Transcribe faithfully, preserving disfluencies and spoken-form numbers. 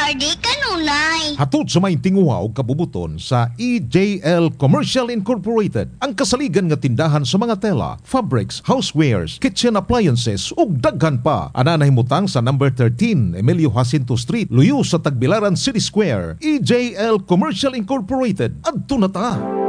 Ardi kanunay. Hatod sa may tinguha o kabubuton sa E J L Commercial Incorporated, ang kasaligan nga tindahan sa mga tela, fabrics, housewares, kitchen appliances ug daghan pa. Ana nahimutang sa number thirteen Emilio Jacinto Street, luyo sa Tagbilaran City Square. E J L Commercial Incorporated. Adto na ta.